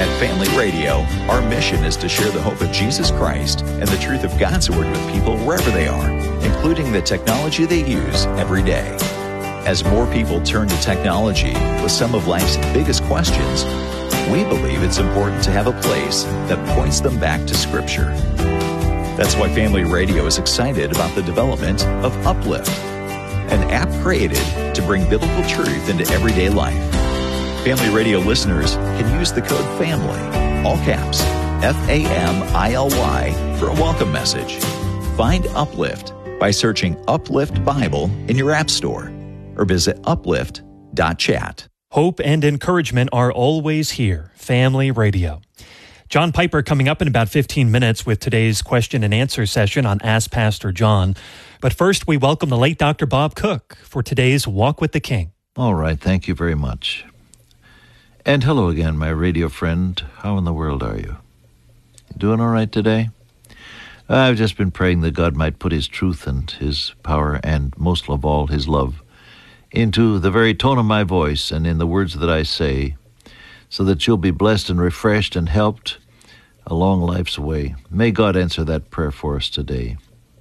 At Family Radio, our mission is to share the hope of Jesus Christ and the truth of God's Word with people wherever they are, including the technology they use every day. As more people turn to technology with some of life's biggest questions, we believe it's important to have a place that points them back to Scripture. That's why Family Radio is excited about the development of Uplift, an app created to bring biblical truth into everyday life. Family Radio listeners can use the code FAMILY, all caps, FAMILY, for a welcome message. Find Uplift by searching Uplift Bible in your app store or visit uplift.chat. Hope and encouragement are always here. Family Radio. John Piper coming up in about 15 minutes with today's question and answer session on Ask Pastor John. But first, we welcome the late Dr. Bob Cook for today's Walk with the King. All right, thank you very much. And hello again, my radio friend. How in the world are you? Doing all right today? I've just been praying that God might put His truth and His power and, most of all, His love into the very tone of my voice and in the words that I say, so that you'll be blessed and refreshed and helped along life's way. May God answer that prayer for us today.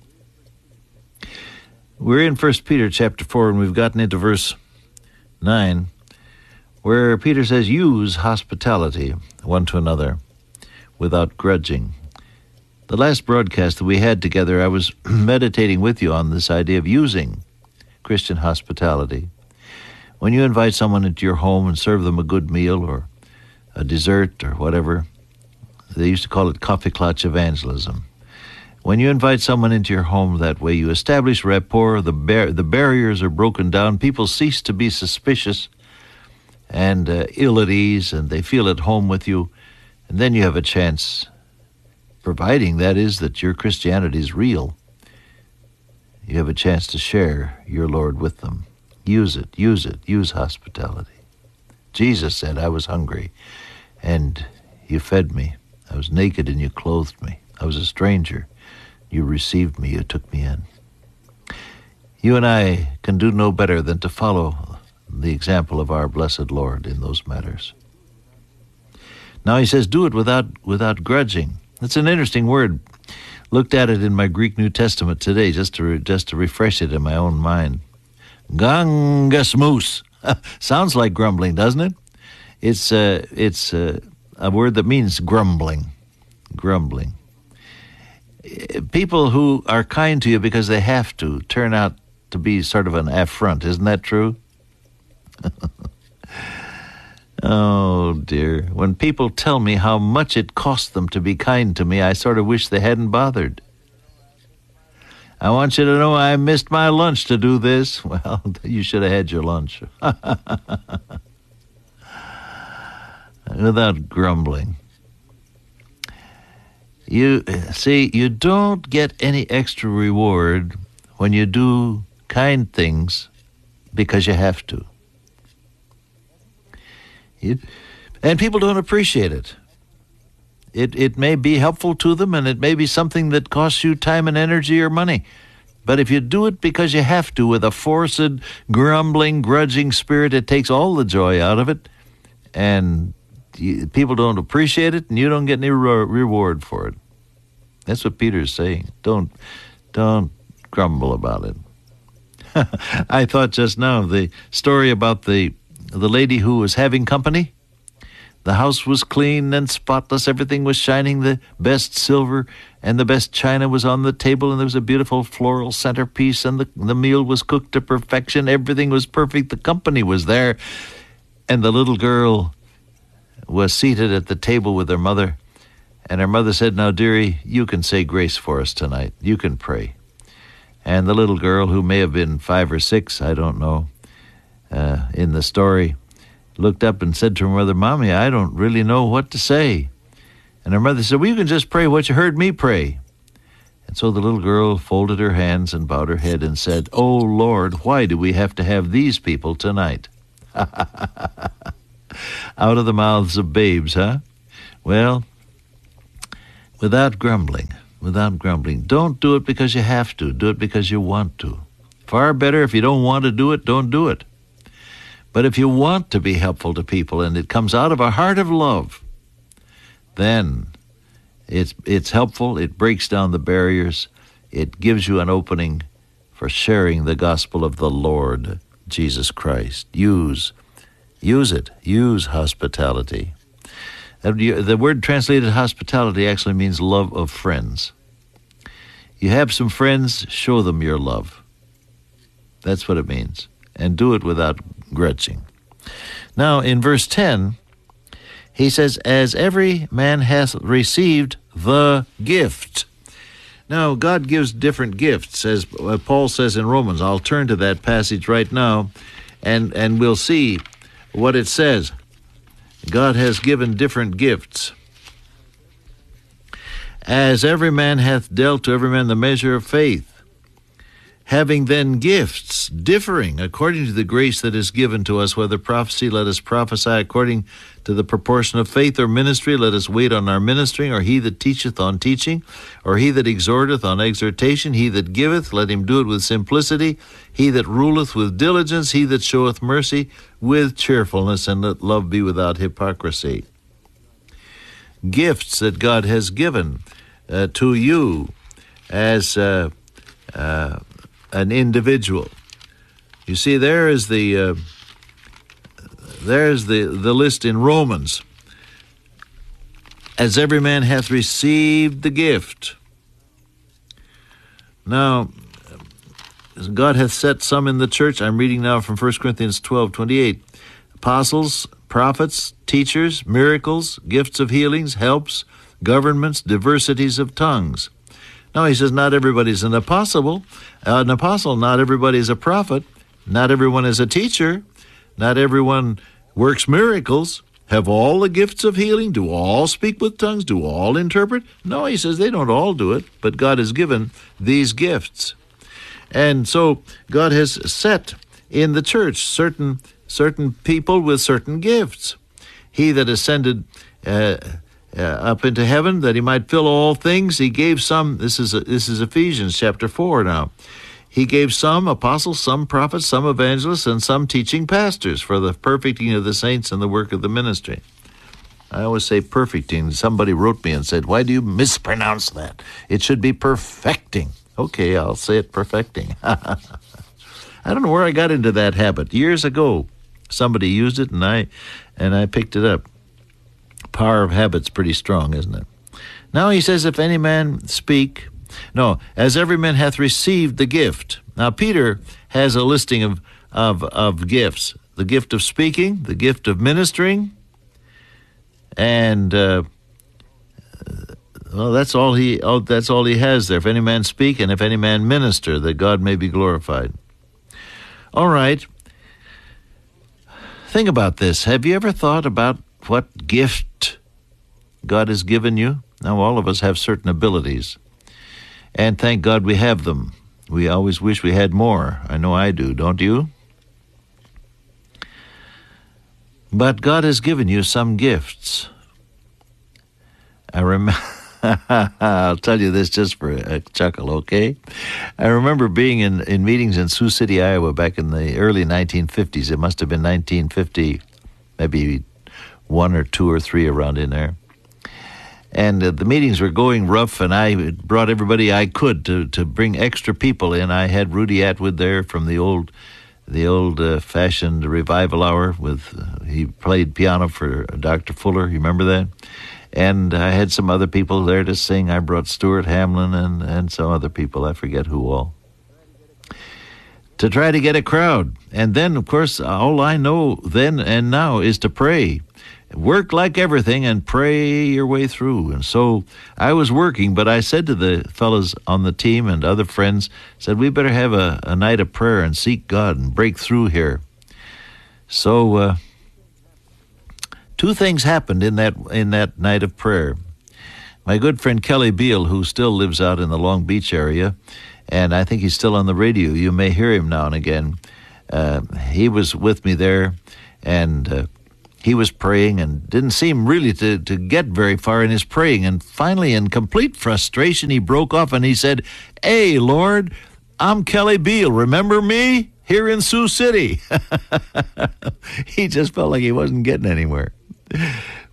We're in 1 Peter chapter 4, and we've gotten into verse 9, where Peter says, use hospitality one to another without grudging. The last broadcast that we had together, I was meditating with you on this idea of using Christian hospitality. When you invite someone into your home and serve them a good meal or a dessert or whatever, they used to call it coffee clutch evangelism. When you invite someone into your home that way, you establish rapport, the barriers are broken down, people cease to be suspicious and ill at ease, and they feel at home with you, and then you have a chance, providing that is that your Christianity is real, you have a chance to share your Lord with them. Use it, use hospitality. Jesus said, I was hungry, and you fed me. I was naked, and you clothed me. I was a stranger. You received me, you took me in. You and I can do no better than to follow the example of our blessed Lord in those matters. Now he says, do it without grudging. That's an interesting word. Looked at it in my Greek New Testament today, just to refresh it in my own mind. Gangasmus. Sounds like grumbling, doesn't it? It's a word that means grumbling. Grumbling. People who are kind to you because they have to turn out to be sort of an affront. Isn't that true? Oh, dear. When people tell me how much it costs them to be kind to me, I sort of wish they hadn't bothered. I want you to know I missed my lunch to do this. Well, you should have had your lunch. Without grumbling. You see, you don't get any extra reward when you do kind things because you have to. And people don't appreciate it. It may be helpful to them, and it may be something that costs you time and energy or money. But if you do it because you have to, with a forced, grumbling, grudging spirit, it takes all the joy out of it, and people don't appreciate it, and you don't get any reward for it. That's what Peter's saying. Don't grumble about it. I thought just now of the story about the lady who was having company. The house was clean and spotless. Everything was shining, the best silver and the best china was on the table, and there was a beautiful floral centerpiece, and the meal was cooked to perfection. Everything was perfect. The company was there, and the little girl was seated at the table with her mother, and her mother said, now, dearie, you can say grace for us tonight. You can pray. And the little girl, who may have been 5 or 6, I don't know, in the story, looked up and said to her mother, Mommy, I don't really know what to say. And her mother said, well, you can just pray what you heard me pray. And so the little girl folded her hands and bowed her head and said, oh, Lord, why do we have to have these people tonight? Out of the mouths of babes, huh? Well, without grumbling. Don't do it because you have to. Do it because you want to. Far better if you don't want to do it, don't do it. But if you want to be helpful to people and it comes out of a heart of love, then it's helpful. It breaks down the barriers. It gives you an opening for sharing the gospel of the Lord Jesus Christ. Use it. Use hospitality. The word translated hospitality actually means love of friends. You have some friends, show them your love. That's what it means. And do it without grudging. Now, in verse 10, he says, as every man hath received the gift. Now, God gives different gifts, as Paul says in Romans. I'll turn to that passage right now, and we'll see what it says. God has given different gifts. As every man hath dealt to every man the measure of faith, having then gifts differing according to the grace that is given to us, whether prophecy, let us prophesy according to the proportion of faith, or ministry, let us wait on our ministering, or he that teacheth on teaching, or he that exhorteth on exhortation, he that giveth, let him do it with simplicity, he that ruleth with diligence, he that showeth mercy with cheerfulness, and let love be without hypocrisy. Gifts that God has given to you as an individual. You see, there's the list in Romans. As every man hath received the gift. Now, God hath set some in the church. I'm reading now from 1 Corinthians 12:28. Apostles, prophets, teachers, miracles, gifts of healings, helps, governments, diversities of tongues. Now he says not everybody's an apostle. Not everybody is a prophet. Not everyone is a teacher. Not everyone works miracles. Have all the gifts of healing? Do all speak with tongues? Do all interpret? No, he says they don't all do it, but God has given these gifts. And so God has set in the church certain people with certain gifts. He that ascended up into heaven, that he might fill all things, he gave some. This is Ephesians chapter 4 now. He gave some apostles, some prophets, some evangelists, and some teaching pastors for the perfecting of the saints and the work of the ministry. I always say perfecting. Somebody wrote me and said, why do you mispronounce that? It should be perfecting. Okay, I'll say it perfecting. I don't know where I got into that habit. Years ago, somebody used it, and I picked it up. Power of habit's pretty strong, isn't it? Now he says, if any man speak, as every man hath received the gift. Now Peter has a listing of gifts: the gift of speaking, the gift of ministering, and that's all he has there. If any man speak, and if any man minister, that God may be glorified. All right. Think about this. Have you ever thought about what gift God has given you? Now, all of us have certain abilities, and thank God we have them. We always wish we had more. I know I do, don't you? But God has given you some gifts. I remember, I'll tell you this just for a chuckle, okay? I remember being in meetings in Sioux City, Iowa, back in the early 1950s. It must have been 1950, maybe 1 or 2 or 3 around in there. And the meetings were going rough, and I brought everybody I could to bring extra people in. I had Rudy Atwood there from the old-fashioned Revival Hour. He played piano for Dr. Fuller. You remember that? And I had some other people there to sing. I brought Stuart Hamlin and some other people. I forget who all. To try to get a crowd. And then, of course, all I know then and now is to pray. Work like everything and pray your way through. And so I was working, but I said to the fellows on the team and other friends, said, we better have a night of prayer and seek God and break through here. So 2 things happened in that night of prayer. My good friend Kelly Beal, who still lives out in the Long Beach area, and I think he's still on the radio. You may hear him now and again. He was with me there, and he was praying and didn't seem really to get very far in his praying. And finally, in complete frustration, he broke off and he said, hey, Lord, I'm Kelly Beal. Remember me? Here in Sioux City. He just felt like he wasn't getting anywhere.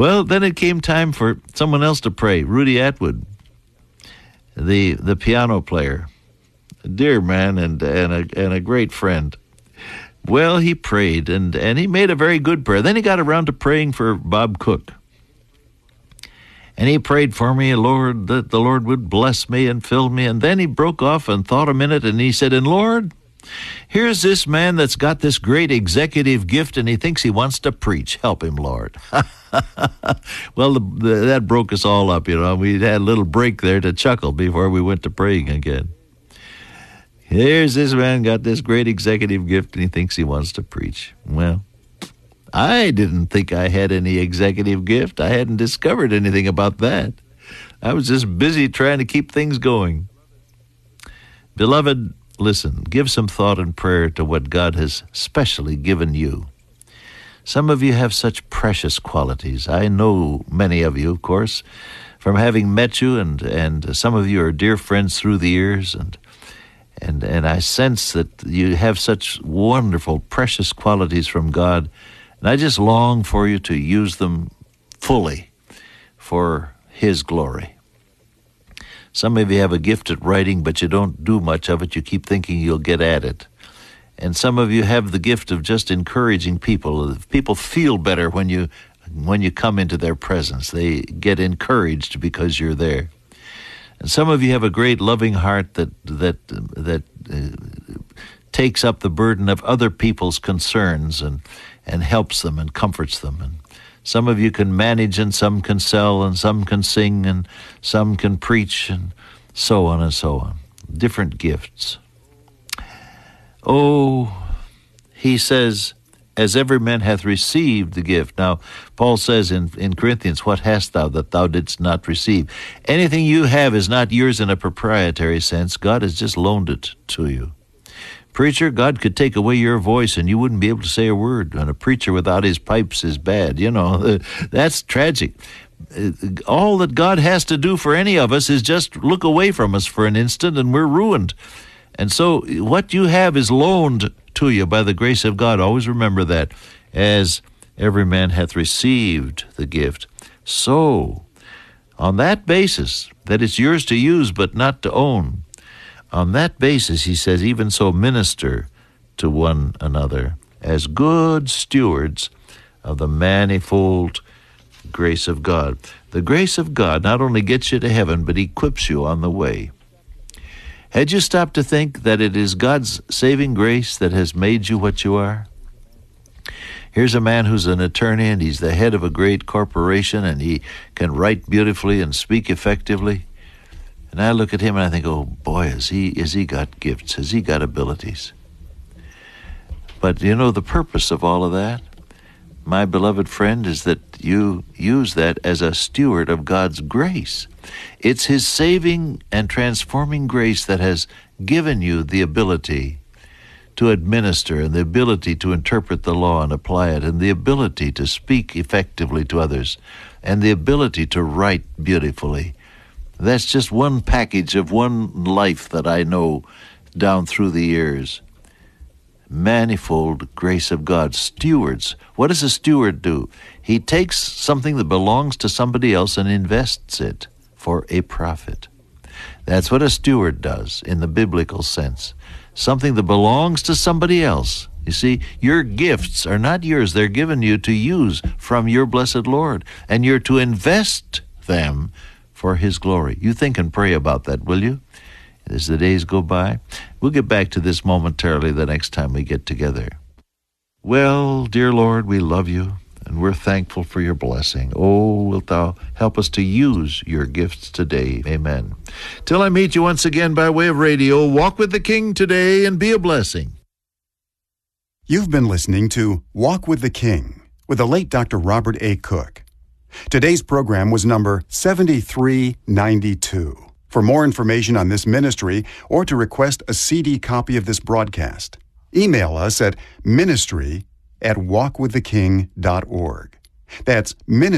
Well, then it came time for someone else to pray. Rudy Atwood, the piano player, a dear man and a great friend. Well, he prayed, and he made a very good prayer. Then he got around to praying for Bob Cook. And he prayed for me, Lord, that the Lord would bless me and fill me. And then he broke off and thought a minute, and he said, and Lord, here's this man that's got this great executive gift, and he thinks he wants to preach. Help him, Lord. Well, that broke us all up, We had a little break there to chuckle before we went to praying again. Here's this man got this great executive gift, and he thinks he wants to preach. Well, I didn't think I had any executive gift. I hadn't discovered anything about that. I was just busy trying to keep things going. Beloved, listen, give some thought and prayer to what God has specially given you. Some of you have such precious qualities. I know many of you, of course, from having met you, and some of you are dear friends through the years, and I sense that you have such wonderful, precious qualities from God, and I just long for you to use them fully for His glory. Some of you have a gift at writing, but you don't do much of it. You keep thinking you'll get at it. And some of you have the gift of just encouraging people. People feel better when you come into their presence. They get encouraged because you're there. And some of you have a great loving heart that takes up the burden of other people's concerns and helps them and comforts them. And some of you can manage, and some can sell, and some can sing, and some can preach, and so on and so on. Different gifts. Oh, he says, as every man hath received the gift. Now, Paul says in Corinthians, what hast thou that thou didst not receive? Anything you have is not yours in a proprietary sense. God has just loaned it to you. Preacher, God could take away your voice and you wouldn't be able to say a word. And a preacher without his pipes is bad. That's tragic. All that God has to do for any of us is just look away from us for an instant and we're ruined. And so what you have is loaned to you by the grace of God. Always remember that. As every man hath received the gift, so on that basis, that it's yours to use but not to own, on that basis, he says, even so minister to one another as good stewards of the manifold grace of God. The grace of God not only gets you to heaven, but equips you on the way. Had you stopped to think that it is God's saving grace that has made you what you are? Here's a man who's an attorney, and he's the head of a great corporation, and he can write beautifully and speak effectively. And I look at him and I think, oh boy, has he got gifts? Has he got abilities? But the purpose of all of that, my beloved friend, is that you use that as a steward of God's grace. It's His saving and transforming grace that has given you the ability to administer, and the ability to interpret the law and apply it, and the ability to speak effectively to others, and the ability to write beautifully. That's just one package of one life that I know down through the years. Manifold grace of God. Stewards. What does a steward do? He takes something that belongs to somebody else and invests it for a profit. That's what a steward does in the biblical sense. Something that belongs to somebody else. You see, your gifts are not yours. They're given you to use from your blessed Lord. And you're to invest them for His glory. You think and pray about that, will you? As the days go by. We'll get back to this momentarily the next time we get together. Well, dear Lord, we love you, and we're thankful for your blessing. Oh, wilt thou help us to use your gifts today. Amen. Till I meet you once again by way of radio, walk with the King today and be a blessing. You've been listening to Walk with the King with the late Dr. Robert A. Cook. Today's program was number 7392. For more information on this ministry or to request a CD copy of this broadcast, email us at ministry@walkwiththeking.org. That's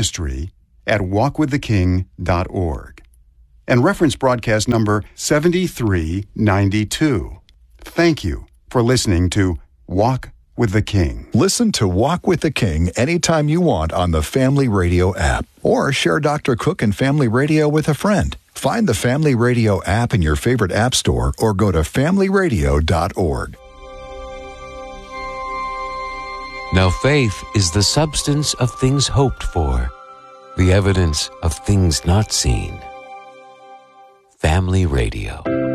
ministry@walkwiththeking.org. And reference broadcast number 7392. Thank you for listening to Walk with the King. Listen to Walk with the King anytime you want on the Family Radio app, or share Dr. Cook and Family Radio with a friend. Find the Family Radio app in your favorite app store or go to familyradio.org. Now faith is the substance of things hoped for, the evidence of things not seen. Family Radio.